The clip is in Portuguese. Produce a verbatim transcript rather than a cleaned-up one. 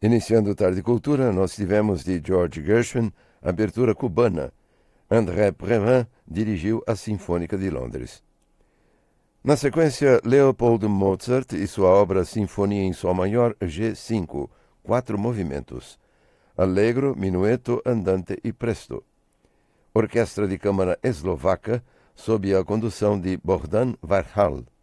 Iniciando o Tarde Cultura, nós tivemos de George Gershwin, Abertura Cubana. André Prévin dirigiu a Sinfônica de Londres. Na sequência, Leopold Mozart e sua obra Sinfonia em Sol Maior G cinco, quatro movimentos. Allegro, Minueto, Andante e Presto. Orquestra de Câmara Eslovaca, sob a condução de Bohdan Varhal.